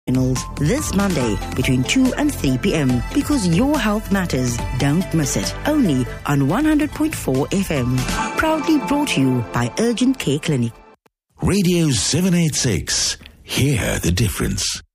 Professionals this Monday between 2 and 3 p.m. because your health matters. Don't miss it. Only on 100.4 FM. Proudly brought to you by Urgent Care Clinic. Radio 786. Hear the difference.